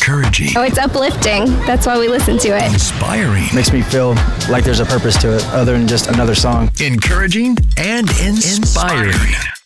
encouraging. Oh, it's uplifting. That's why we listen to it. Inspiring. Makes me feel like there's a purpose to it other than just another song. Encouraging and inspiring.